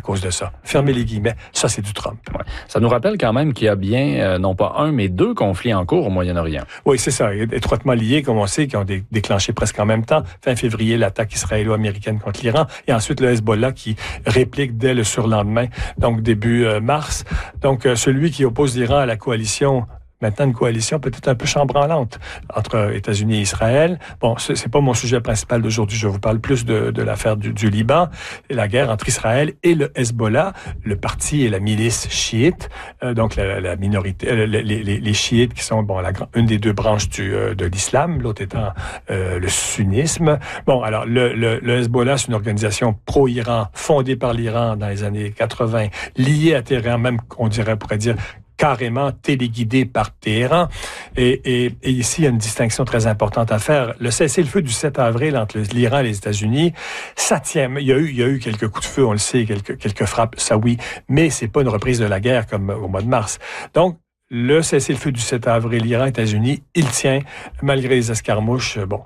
cause de ça. Fermez les guillemets, ça c'est du Trump. Ouais. Ça nous rappelle quand même qu'il y a bien, non pas un, mais 2 conflits en cours au Moyen-Orient. Oui, c'est ça, étroitement liés, comme on sait, qui ont déclenché presque en même temps. Fin février, l'attaque israélo-américaine contre l'Iran, et ensuite le Hezbollah qui réplique dès le surlendemain, donc début mars. Donc, celui qui oppose l'Iran à la coalition, maintenant une coalition peut-être un peu chambranlante entre États-Unis et Israël. Bon, c'est pas mon sujet principal d'aujourd'hui. Je vous parle plus de l'affaire du Liban, et la guerre entre Israël et le Hezbollah, le parti et la milice chiite. Donc la minorité, les chiites qui sont une des 2 branches de l'islam, l'autre étant le sunnisme. Bon, alors le Hezbollah, c'est une organisation pro-Iran fondée par l'Iran dans les années 80, liée à Téhéran, même on pourrait dire carrément téléguidé par Téhéran. Et ici, il y a une distinction très importante à faire. Le cessez-le-feu du 7 avril entre l'Iran et les États-Unis, ça tient. Il y a eu quelques coups de feu, on le sait, quelques frappes, ça oui, mais c'est pas une reprise de la guerre comme au mois de mars. Donc, le cessez-le-feu du 7 avril, Iran-États-Unis, il tient, malgré les escarmouches. Bon,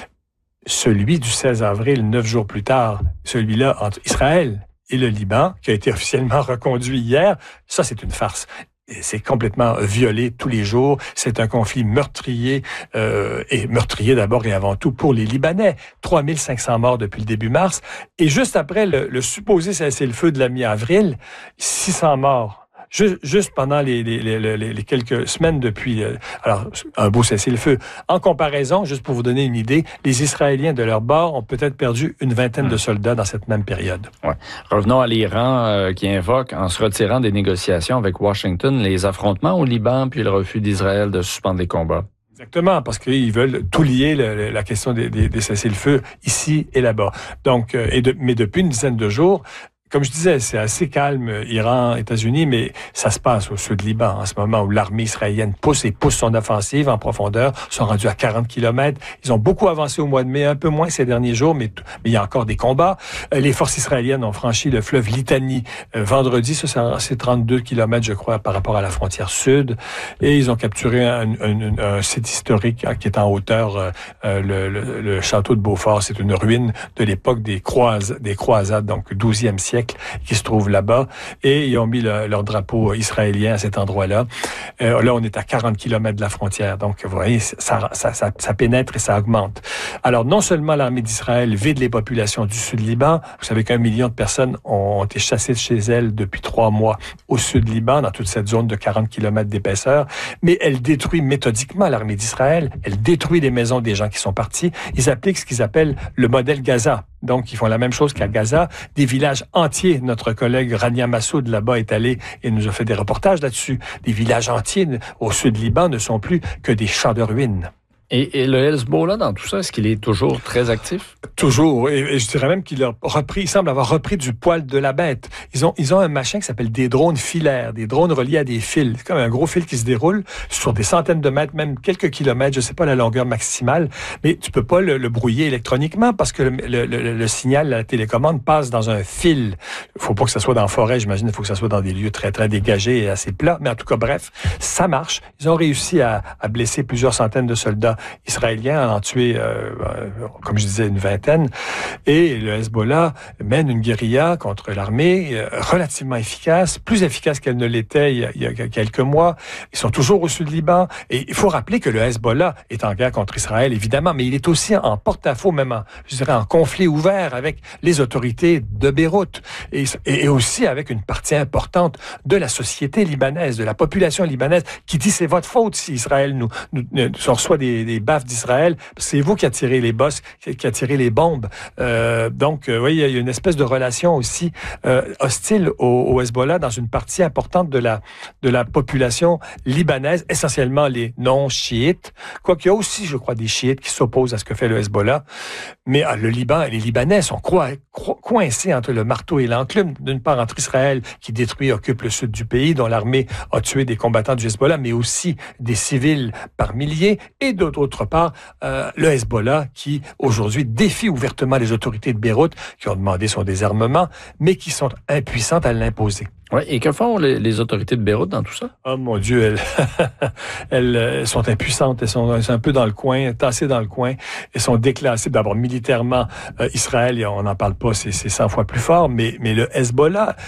celui du 16 avril, 9 jours plus tard, celui-là entre Israël et le Liban, qui a été officiellement reconduit hier, ça c'est une farce. C'est complètement violé tous les jours. C'est un conflit meurtrier, et meurtrier d'abord et avant tout pour les Libanais. 3500 morts depuis le début mars. Et juste après le supposé cessez-le-feu de la mi-avril, 600 morts. Juste pendant les quelques semaines depuis, alors un beau cessez-le-feu. En comparaison, juste pour vous donner une idée, les Israéliens de leur bord ont peut-être perdu une vingtaine de soldats dans cette même période. Ouais. Revenons à l'Iran qui invoque, en se retirant des négociations avec Washington, les affrontements au Liban puis le refus d'Israël de suspendre les combats. Exactement, parce qu'ils veulent tout lier la question des cessez-le-feu ici et là-bas. Donc, mais depuis une dizaine de jours, comme je disais, c'est assez calme, Iran, États-Unis, mais ça se passe au sud Liban en ce moment où l'armée israélienne pousse son offensive en profondeur, sont rendus à 40 kilomètres. Ils ont beaucoup avancé au mois de mai, un peu moins ces derniers jours, mais il y a encore des combats. Les forces israéliennes ont franchi le fleuve Litani vendredi, ça c'est 32 kilomètres, je crois, par rapport à la frontière sud, et ils ont capturé un site historique qui est en hauteur, le château de Beaufort. C'est une ruine de l'époque des croisades, donc 12e siècle, qui se trouvent là-bas, et ils ont mis leur drapeau israélien à cet endroit-là. Là, on est à 40 kilomètres de la frontière, donc vous voyez, ça pénètre et ça augmente. Alors, non seulement l'armée d'Israël vide les populations du sud-Liban, vous savez qu'1 million de personnes ont été chassées de chez elles depuis 3 mois au sud-Liban, dans toute cette zone de 40 kilomètres d'épaisseur, mais elle détruit méthodiquement l'armée d'Israël, elle détruit les maisons des gens qui sont partis. Ils appliquent ce qu'ils appellent le modèle Gaza. Donc, ils font la même chose qu'à Gaza. Des villages entiers, notre collègue Rania Massoud là-bas est allé et nous a fait des reportages là-dessus. Des villages entiers au sud-Liban ne sont plus que des champs de ruines. Et le Hezbollah, dans tout ça, est-ce qu'il est toujours très actif? Toujours. Et je dirais même qu'il semble avoir repris du poil de la bête. Ils ont un machin qui s'appelle des drones filaires, des drones reliés à des fils. C'est comme un gros fil qui se déroule sur des centaines de mètres, même quelques kilomètres. Je sais pas la longueur maximale, mais tu peux pas le brouiller électroniquement parce que le signal, la télécommande passe dans un fil. Il faut pas que ça soit dans la forêt, j'imagine. Il faut que ça soit dans des lieux très, très dégagés et assez plats. Mais en tout cas, bref, ça marche. Ils ont réussi à blesser plusieurs centaines de soldats israéliens, en tuer, comme je disais, une vingtaine. Et le Hezbollah mène une guérilla contre l'armée relativement efficace, plus efficace qu'elle ne l'était il y a quelques mois. Ils sont toujours au sud Liban. Et il faut rappeler que le Hezbollah est en guerre contre Israël, évidemment, mais il est aussi en porte-à-faux, même en conflit ouvert avec les autorités de Beyrouth. Et aussi avec une partie importante de la société libanaise, de la population libanaise, qui dit c'est votre faute si Israël nous reçoit des baffes d'Israël, c'est vous qui a tiré les bosses, qui a tiré les bombes. Donc, oui, il y a une espèce de relation aussi hostile au Hezbollah dans une partie importante de la population libanaise, essentiellement les non-chiites. Quoiqu'il y a aussi, je crois, des chiites qui s'opposent à ce que fait le Hezbollah. Mais le Liban et les Libanais sont coincés entre le marteau et l'enclume. D'une part, entre Israël, qui détruit et occupe le sud du pays, dont l'armée a tué des combattants du Hezbollah, mais aussi des civils par milliers, et d'autre part, le Hezbollah qui, aujourd'hui, défie ouvertement les autorités de Beyrouth qui ont demandé son désarmement, mais qui sont impuissantes à l'imposer. Oui, et que font les autorités de Beyrouth dans tout ça? Oh mon Dieu, elles sont impuissantes, elles sont un peu dans le coin, tassées dans le coin, elles sont déclassées. D'abord, militairement, Israël, on n'en parle pas, c'est 100 fois plus fort, mais le Hezbollah